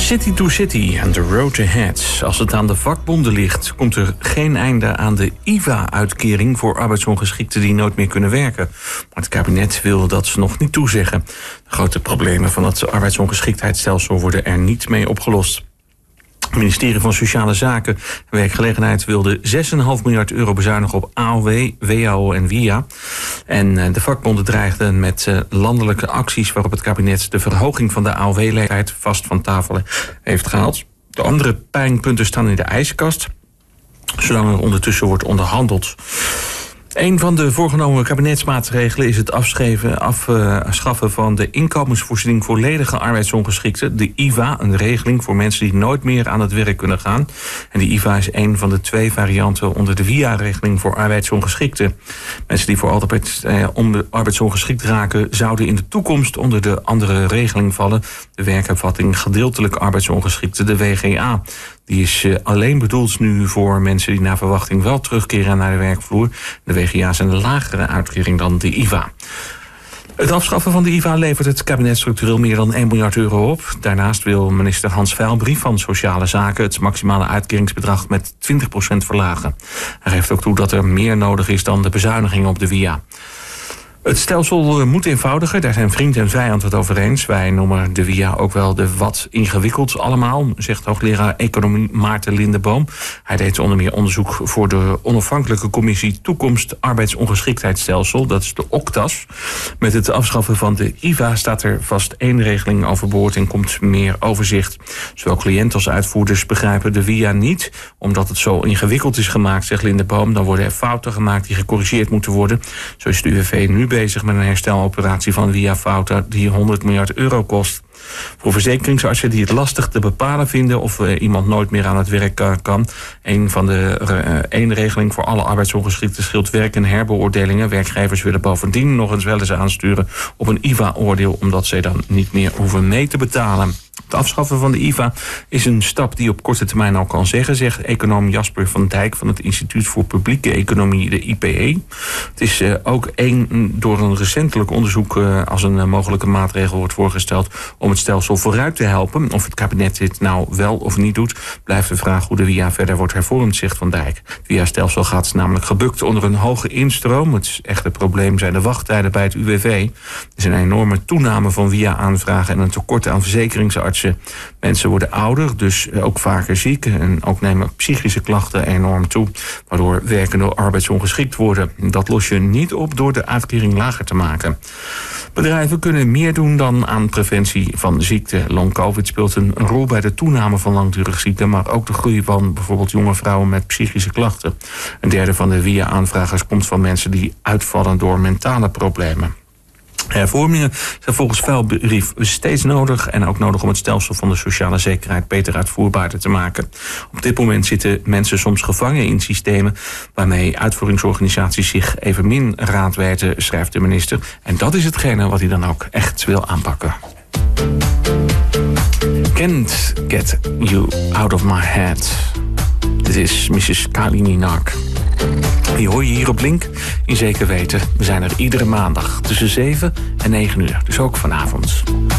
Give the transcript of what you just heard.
City to City and the road ahead. Als het aan de vakbonden ligt, komt er geen einde aan de IVA-uitkering voor arbeidsongeschikten die nooit meer kunnen werken. Maar het kabinet wil dat ze nog niet toezeggen. De grote problemen van het arbeidsongeschiktheidsstelsel worden er niet mee opgelost. Het ministerie van Sociale Zaken en Werkgelegenheid wilde €6,5 miljard bezuinigen op AOW, WHO en WIA. En de vakbonden dreigden met landelijke acties waarop het kabinet de verhoging van de AOW-leeftijd vast van tafel heeft gehaald. De andere pijnpunten staan in de ijskast, zolang er ondertussen wordt onderhandeld. Een van de voorgenomen kabinetsmaatregelen is het afschaffen van de inkomensvoorziening voor ledige arbeidsongeschikten, de IVA, een regeling voor mensen die nooit meer aan het werk kunnen gaan. En die IVA is een van de 2 varianten onder de WIA-regeling voor arbeidsongeschikten. Mensen die voor altijd arbeidsongeschikt raken, zouden in de toekomst onder de andere regeling vallen, de werkervatting gedeeltelijk arbeidsongeschikten, de WGA. Die is alleen bedoeld nu voor mensen die naar verwachting wel terugkeren naar de werkvloer. De WGA is een lagere uitkering dan de IVA. Het afschaffen van de IVA levert het kabinet structureel meer dan €1 miljard op. Daarnaast wil minister Hans Veilbrief van Sociale Zaken het maximale uitkeringsbedrag met 20% verlagen. Hij geeft ook toe dat er meer nodig is dan de bezuinigingen op de WIA. Het stelsel moet eenvoudiger, daar zijn vriend en vijand het over eens. Wij noemen de WIA ook wel de wat ingewikkeld allemaal, zegt hoogleraar economie Maarten Lindeboom. Hij deed onder meer onderzoek voor de onafhankelijke commissie Toekomst Arbeidsongeschiktheidsstelsel, dat is de OCTAS. Met het afschaffen van de IVA staat er vast 1 regeling overboord en komt meer overzicht. Zowel cliënten als uitvoerders begrijpen de WIA niet, omdat het zo ingewikkeld is gemaakt, zegt Lindeboom. Dan worden er fouten gemaakt die gecorrigeerd moeten worden. Zo is de UWV nu bezig met een hersteloperatie van WIA-fouten die €100 miljard kost. Voor verzekeringsartsen die het lastig te bepalen vinden of iemand nooit meer aan het werk kan. Één regeling voor alle arbeidsongeschikten scheelt werk- en herbeoordelingen. Werkgevers willen bovendien nog eens wel eens aansturen op een IVA-oordeel, omdat ze dan niet meer hoeven mee te betalen. Het afschaffen van de IVA is een stap die op korte termijn al kan zeggen, zegt econoom Jasper van Dijk van het Instituut voor Publieke Economie, de IPE. Het is ook door een recentelijk onderzoek als een mogelijke maatregel wordt voorgesteld om het stelsel vooruit te helpen. Of het kabinet dit nou wel of niet doet, blijft de vraag hoe de WIA verder wordt hervormd, zegt Van Dijk. Het WIA-stelsel gaat namelijk gebukt onder een hoge instroom. Het echte probleem zijn de wachttijden bij het UWV. Er is een enorme toename van WIA-aanvragen en een tekort aan verzekeringsartsen. Mensen worden ouder, dus ook vaker ziek. En ook nemen psychische klachten enorm toe, waardoor werkenden arbeidsongeschikt worden. Dat los je niet op door de uitkering lager te maken. Bedrijven kunnen meer doen dan aan preventie van ziekte. Long-covid speelt een rol bij de toename van langdurig ziekte, maar ook de groei van bijvoorbeeld jonge vrouwen met psychische klachten. Een derde van de WIA-aanvragers komt van mensen die uitvallen door mentale problemen. Hervormingen zijn volgens Veilbrief steeds nodig en ook nodig om het stelsel van de sociale zekerheid beter uitvoerbaarder te maken. Op dit moment zitten mensen soms gevangen in systemen waarmee uitvoeringsorganisaties zich evenmin raad weten, schrijft de minister. En dat is hetgene wat hij dan ook echt wil aanpakken. Can't get you out of my head. Dit is Mrs. Kylie Minogue. Die hoor je hier op Link in Zeker Weten. We zijn er iedere maandag tussen 7 en 9 uur, dus ook vanavond.